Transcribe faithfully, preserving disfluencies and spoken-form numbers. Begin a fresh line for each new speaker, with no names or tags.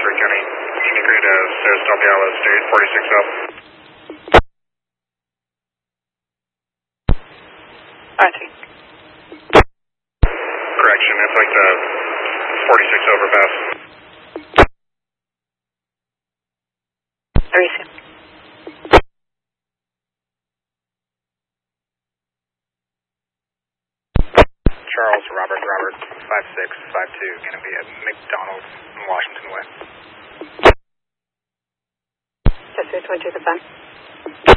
Ventura County. Integrate uh, Sarasota Valley State, forty-six up.
I think.
Correction, it's like the forty-six overpass.
Very soon.
Charles, Robert, Robert, five six five two, going to be at McDonald in Washington Way.
Just switch one to the phone.